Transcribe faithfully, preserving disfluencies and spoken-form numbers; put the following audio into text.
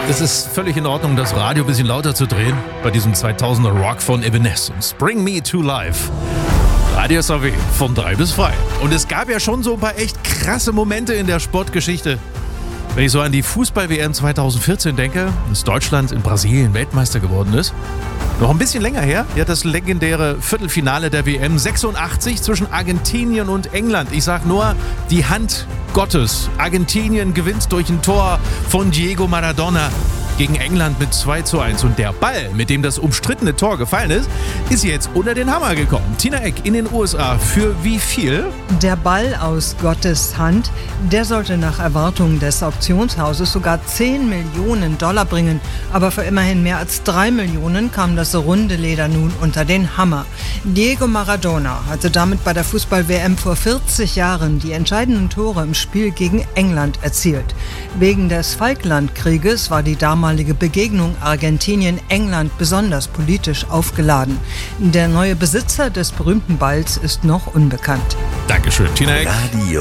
Es ist völlig in Ordnung, das Radio ein bisschen lauter zu drehen bei diesem zweitausender Rock von Evanescence. Bring Me to Life. Radio S A W von drei bis frei. Und es gab ja schon so ein paar echt krasse Momente in der Sportgeschichte. Wenn ich so an die Fußball-W M zweitausendvierzehn denke, dass Deutschland in Brasilien Weltmeister geworden ist. Noch ein bisschen länger her, ja, das legendäre Viertelfinale der W M sechsundachtzig zwischen Argentinien und England. Ich sag nur, die Hand Gottes. Argentinien gewinnt durch ein Tor von Diego Maradona gegen England mit zwei zu eins. Und der Ball, mit dem das umstrittene Tor gefallen ist, ist jetzt unter den Hammer gekommen. Tina Eck in den U S A. Für wie viel? Der Ball aus Gottes Hand, der sollte nach Erwartungen des Auktionshauses sogar zehn Millionen Dollar bringen. Aber für immerhin mehr als drei Millionen kam das runde Leder nun unter den Hammer. Diego Maradona hatte damit bei der Fußball-W M vor vierzig Jahren die entscheidenden Tore im Spiel gegen England erzielt. Wegen des Falklandkrieges war die damalige Begegnung Argentinien-England besonders politisch aufgeladen. Der neue Besitzer des berühmten Balls ist noch unbekannt. Dankeschön, Tina Eck. Radio